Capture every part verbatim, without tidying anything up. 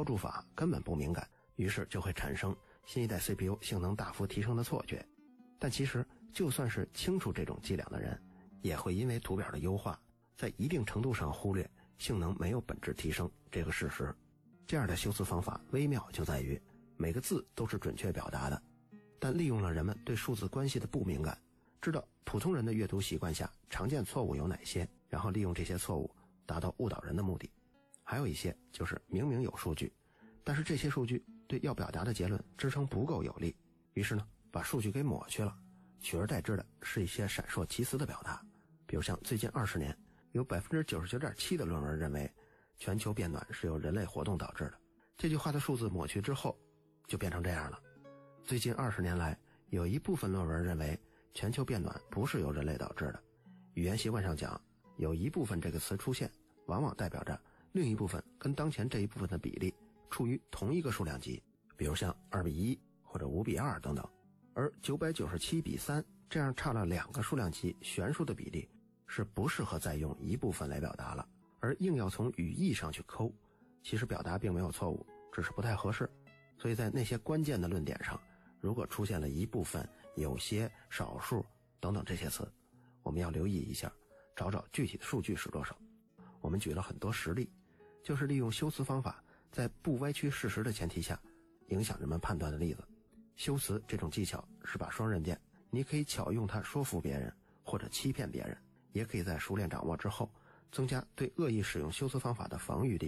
标注法根本不敏感，于是就会产生新一代 C P U 性能大幅提升的错觉。但其实就算是清楚这种伎俩的人，也会因为图表的优化，在一定程度上忽略性能没有本质提升这个事实。这样的修辞方法微妙就在于每个字都是准确表达的，但利用了人们对数字关系的不敏感，知道普通人的阅读习惯下常见错误有哪些，然后利用这些错误达到误导人的目的。还有一些就是明明有数据，但是这些数据对要表达的结论支撑不够有力，于是呢把数据给抹去了，取而代之的是一些闪烁其词的表达。比如像最近二十年有 百分之九十九点七 的论文认为全球变暖是由人类活动导致的，这句话的数字抹去之后就变成这样了。最近二十年来有一部分论文认为全球变暖不是由人类导致的。语言习惯上讲，有一部分这个词出现往往代表着另一部分跟当前这一部分的比例处于同一个数量级，比如像二比一或者五比二等等。而九百九十七比三这样差了两个数量级悬殊的比例是不适合再用一部分来表达了，而硬要从语义上去抠，其实表达并没有错误，只是不太合适。所以在那些关键的论点上，如果出现了一部分、有些、少数等等这些词，我们要留意一下，找找具体的数据是多少。我们举了很多实例，就是利用修辞方法在不歪曲事实的前提下影响人们判断的例子。修辞这种技巧是把双刃剑，你可以巧用它说服别人或者欺骗别人，也可以在熟练掌握之后增加对恶意使用修辞方法的防御力。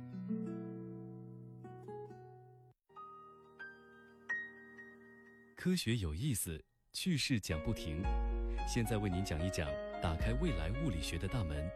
科学有意思，趣事讲不停。现在为您讲一讲打开未来物理学的大门。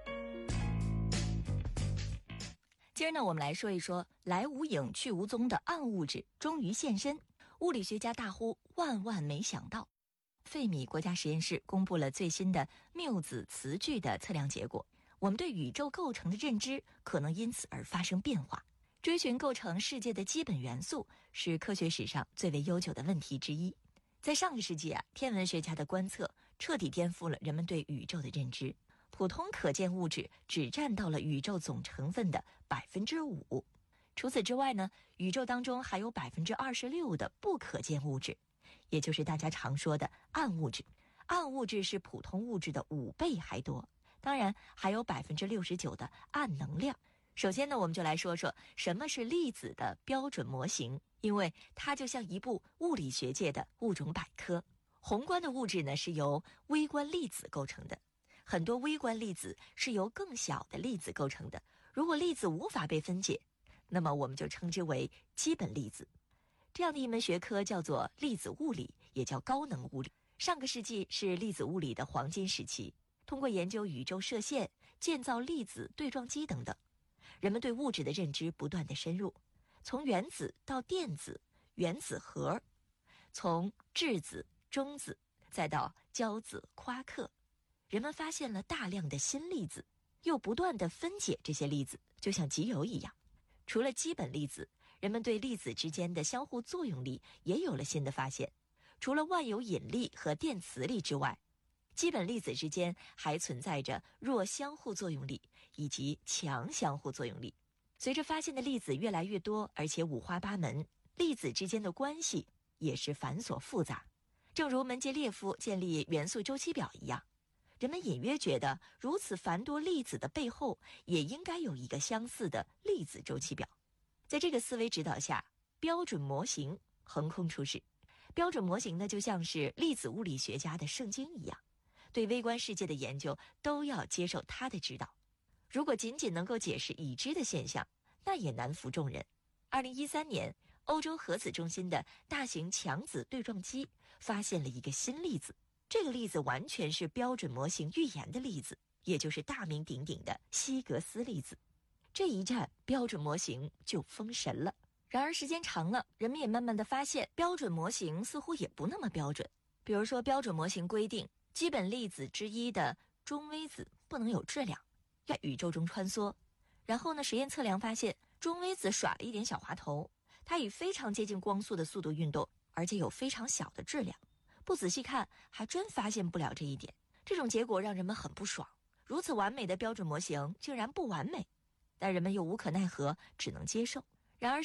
今儿呢，我们来说一说来无影去无踪的暗物质终于现身，物理学家大呼万万没想到。费米国家实验室公布了最新的缪子磁矩的测量结果，我们对宇宙构成的认知可能因此而发生变化。追寻构成世界的基本元素是科学史上最为悠久的问题之一。在上个世纪啊，天文学家的观测彻底颠覆了人们对宇宙的认知。普通可见物质只占到了宇宙总成分的 百分之五。 除此之外呢，宇宙当中还有 百分之二十六 的不可见物质，也就是大家常说的暗物质。暗物质是普通物质的五倍还多，当然还有 百分之六十九 的暗能量。首先呢，我们就来说说什么是粒子的标准模型，因为它就像一部物理学界的物种百科。宏观的物质呢是由微观粒子构成的，很多微观粒子是由更小的粒子构成的。如果粒子无法被分解，那么我们就称之为基本粒子。这样的一门学科叫做粒子物理，也叫高能物理。上个世纪是粒子物理的黄金时期，通过研究宇宙射线、建造粒子对撞机等等，人们对物质的认知不断的深入，从原子到电子、原子核，从质子、中子，再到胶子、夸克，人们发现了大量的新粒子，又不断地分解这些粒子，就像集邮一样。除了基本粒子，人们对粒子之间的相互作用力也有了新的发现。除了万有引力和电磁力之外，基本粒子之间还存在着弱相互作用力以及强相互作用力。随着发现的粒子越来越多，而且五花八门，粒子之间的关系也是繁琐复杂。正如门捷列夫建立元素周期表一样，人们隐约觉得如此繁多粒子的背后也应该有一个相似的粒子周期表。在这个思维指导下，标准模型横空出世。标准模型呢，就像是粒子物理学家的圣经一样，对微观世界的研究都要接受它的指导。如果仅仅能够解释已知的现象，那也难服众人。二零一三年，欧洲核子中心的大型强子对撞机发现了一个新粒子，这个粒子完全是标准模型预言的粒子，也就是大名鼎鼎的希格斯粒子。这一战，标准模型就封神了。然而时间长了，人们也慢慢的发现，标准模型似乎也不那么标准。比如说，标准模型规定基本粒子之一的中微子不能有质量，在宇宙中穿梭。然后呢，实验测量发现中微子耍了一点小滑头，它以非常接近光速的速度运动，而且有非常小的质量。不仔细看还真发现不了这一点。这种结果让人们很不爽，如此完美的标准模型竟然不完美，但人们又无可奈何，只能接受。